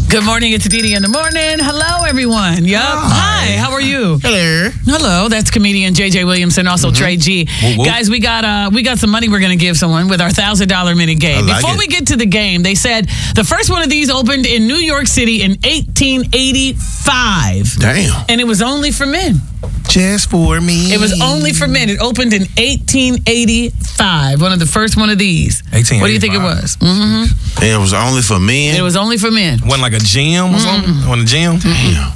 Good morning. It's Didi in the morning. Hello, everyone. Yup. Hi. How are you? Hello. Hello. That's comedian JJ Williamson, also Trey G. Whoop. Guys, we got some money we're going to give someone with our $1,000 minute game. Before we get to the game, they said the first one of these opened in New York City in 1885. Damn. And it was only for men. Just for me. It was only for men. It opened in 1885. One of the first one of these. 1885. What do you think it was? Mm-hmm. And it was only for men. It was only for men. Wasn't like a gym or something? On a gym? Damn.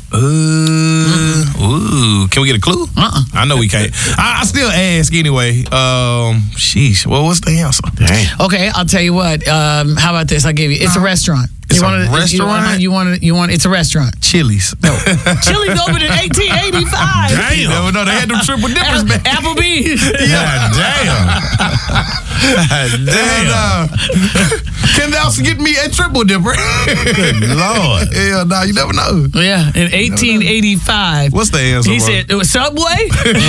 Ooh. Can we get a clue? I know we can't. I still ask anyway. Sheesh. Well, what's the answer? Damn. Okay, I'll tell you what. How about this? I'll give you. It's a restaurant. It's a restaurant? You want? It's a restaurant. Chili's. No. Chili's opened in 1885. Damn. Never know they had them triple dippers back. Applebee's. Yeah, damn. Damn. $10 to get me a triple dipper. Good Lord. Hell no, you never know. Yeah, in 1885. What's the answer? He bro? said it was Subway.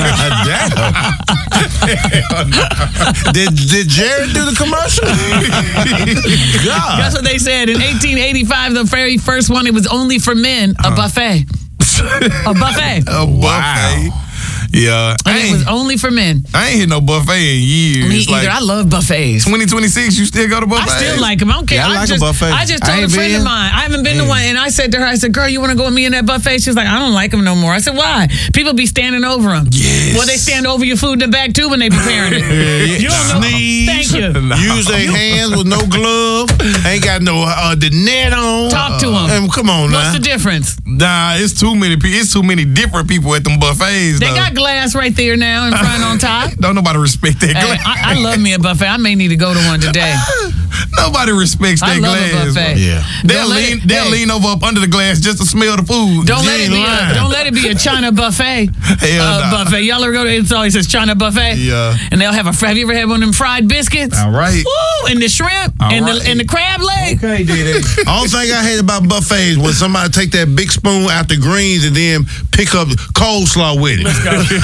Did Jared do the commercial? God. That's what they said. In 1885, the very first one, it was only for men. A buffet. A buffet. A buffet. Yeah. And it was only for men. I ain't hit no buffet in years. Me either. I love buffets. 2026, you still go to buffet? I still like them. I don't care. Yeah, I like a buffet. I just told a friend of mine, I haven't been to one, and I said to her, I said, girl, you want to go with me in that buffet? She's like, I don't like them no more. I said, why? People be standing over them. Yes. Well, they stand over your food in the back, too, when they preparing it. You don't know. Sneeze. Thank you. No. Use their hands with no glove. Ain't got no the net on. Talk to them. Come on now. What's the difference? Nah, it's too many people. It's too many different people at them buffets. They though. got glass right there now in front on top. Don't nobody respect that Hey, glass. I love me a buffet. I may need to go to one today. Nobody respects I that love glass. a buffet. bro. Yeah. They'll lean over up under the glass just to smell the food. Don't let it be a China buffet. Hell nah. Buffet. Y'all ever go to? It always says China buffet. Yeah. And they'll have Have you ever had one of them fried biscuits? All right. Woo! And the shrimp All and right. the crab leg. Okay, did it. All thing I hate about buffets when somebody take that big spoon out the greens and then pick up coleslaw with it.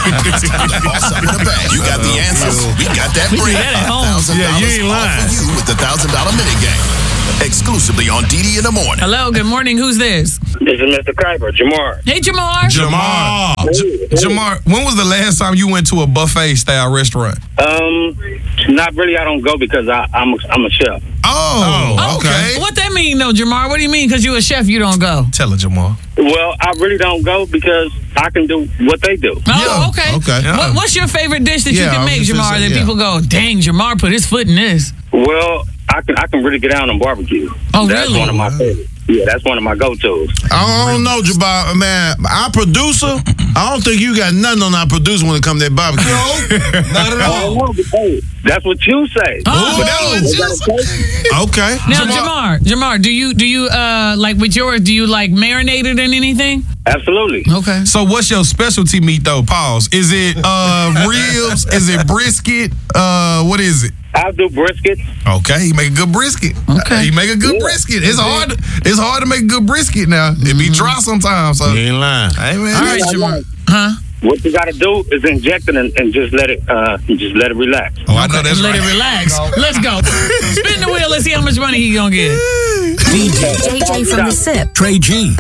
You got the answers. We got that bread. that at home. $1,000 Yeah, you ain't off lying. for you with the $1,000 minute game. Exclusively on Didi in the morning. Hello. Good morning. Who's this? This is Mr. Kuiper, Jamar. Hey, Jamar. Jamar. Jamar, when was the last time you went to a buffet style restaurant? Not really. I don't go because I'm a chef. Oh, okay. What that mean, though, Jamar? What do you mean? Because you a chef, you don't go? Tell her, Jamar. Well, I really don't go because I can do what they do. Oh, Yeah, okay. okay. Yeah. What's your favorite dish that you Yeah, can I was make, just gonna Jamar? say, That yeah. people go, dang, Jamar put his foot in this. Well, I can really get down on barbecue. Oh, That's really? one of my favorites. Yeah, that's one of my go-tos. I don't know, Jabbar, man. Our producer, I don't think you got nothing on our producer when it comes to that barbecue. Not at all. Hey, that's what you say. Oh. Okay. Now, Jamar, do you like with yours? Do you like marinate it in anything? Absolutely. Okay. So what's your specialty meat though? Pause. Is it ribs? Is it brisket? What is it? I'll do brisket. Okay, you make a good brisket. Okay. You make a good brisket. It's hard. It's hard to make a good brisket now. It be dry sometimes. So. You ain't lying. Hey man. All right, Jamar. Huh? What you got to do is inject it and just let it relax. Oh, I know that's Let right. it relax. Let's go. Spin the wheel. Let's see how much money he gonna get. JJ from the SIP. Trey G.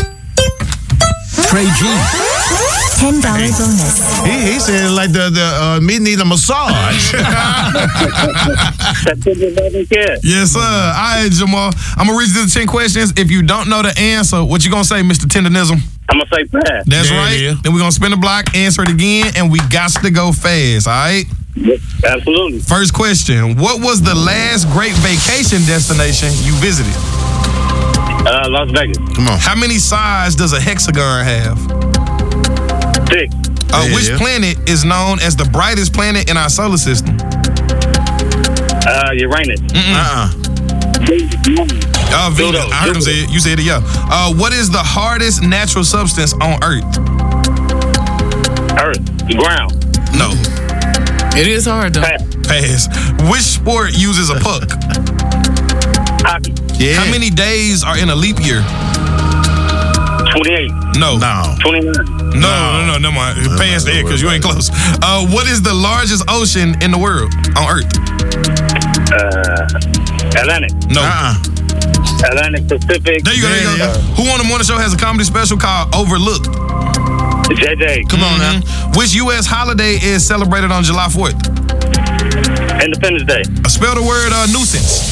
Trey G. $10 bonus. He said like the me need a massage. Yes, sir. All right, Jamal. I'm gonna read you the 10 questions. If you don't know the answer, what you gonna say, Mr. Tenderism? I'm going to say pass. That's There it right. is. Then we're gonna spin the block, answer it again, and we got to go fast. All right. Absolutely. First question: what was the last great vacation destination you visited? Las Vegas. Come on. How many sides does a hexagon have? 6. Which planet is known as the brightest planet in our solar system? Uranus. Venus. I heard him say it. You said it, yeah. What is the hardest natural substance on Earth? Earth. The ground. No. It is hard though. Pass. Which sport uses a puck? Hockey. Yeah. How many days are in a leap year? 28. No. No. 29. No, never mind. Pass there because you ain't close. What is the largest ocean in the world on Earth? Atlantic. No. Atlantic Pacific. There you go. Who on the morning show has a comedy special called Overlooked? JJ. Come on now. Which U.S. holiday is celebrated on July 4th? Independence Day. Spell the word nuisance.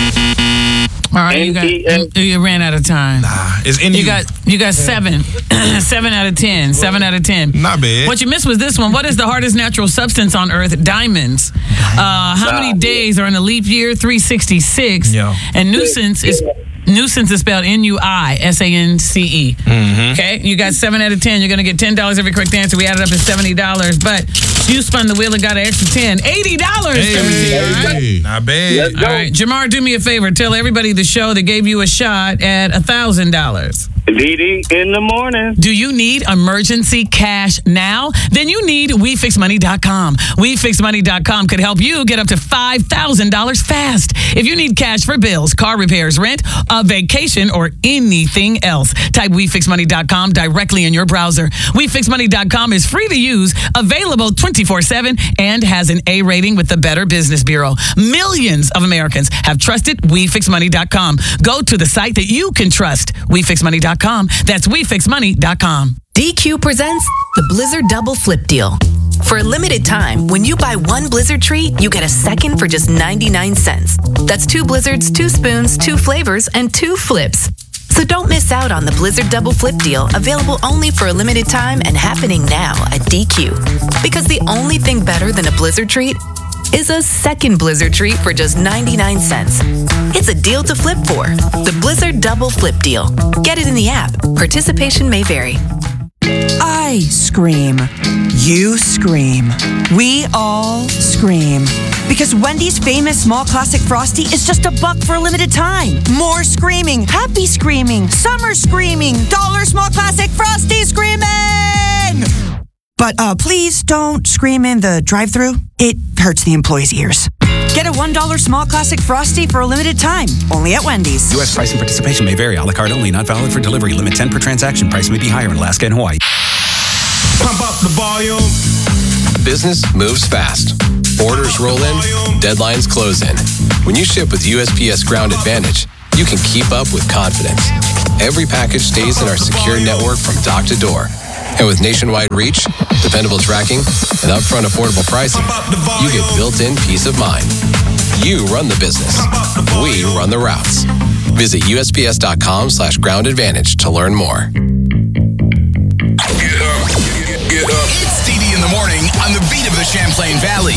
All right, you ran out of time. It's in you got 7. 7 out of 10. 7 out of 10. Not bad. What you missed was this one. What is the hardest natural substance on Earth? Diamonds. How many days are in a leap year? 366. Yeah. And nuisance is spelled NUISANCE. Okay, you got 7 out of 10. You're gonna get $10 every correct answer. We added up to $70, but you spun the wheel and got an extra $10. $80. Hey. Not bad. All right, Jamar, do me a favor. Tell everybody the show that gave you a shot at $1,000. DD in the morning. Do you need emergency cash now? Then you need WeFixMoney.com. WeFixMoney.com could help you get up to $5,000 fast. If you need cash for bills, car repairs, rent, a vacation, or anything else, type WeFixMoney.com directly in your browser. WeFixMoney.com is free to use, available 24/7, and has an A rating with the Better Business Bureau. Millions of Americans have trusted WeFixMoney.com. Go to the site that you can trust. WeFixMoney.com. That's WeFixMoney.com. DQ presents the Blizzard Double Flip Deal. For a limited time, when you buy one Blizzard treat, you get a second for just 99 cents. That's 2 Blizzards, 2 spoons, 2 flavors, and 2 flips. So don't miss out on the Blizzard Double Flip Deal, available only for a limited time and happening now at DQ. Because the only thing better than a Blizzard treat is a second Blizzard treat for just 99 cents. It's a deal to flip for. The Blizzard Double Flip Deal. Get it in the app. Participation may vary. I scream. You scream. We all scream. Because Wendy's famous small classic Frosty is just $1 for a limited time. More screaming. Happy screaming. Summer screaming. $1 small classic Frosty screaming! But please don't scream in the drive-thru. It hurts the employees' ears. Get a $1 small classic Frosty for a limited time, only at Wendy's. U.S. price and participation may vary. A la carte only, not valid for delivery. Limit 10 per transaction. Price may be higher in Alaska and Hawaii. Pump up the volume. Business moves fast. Orders roll in, deadlines close in. When you ship with USPS Ground Advantage, you can keep up with confidence. Every package stays in our secure network from dock to door. And with nationwide reach, dependable tracking, and upfront affordable pricing, you get built-in peace of mind. You run the business. We run the routes. Visit USPS.com/Ground Advantage to learn more. Get up. It's DD in the morning on the beat of the Champlain Valley.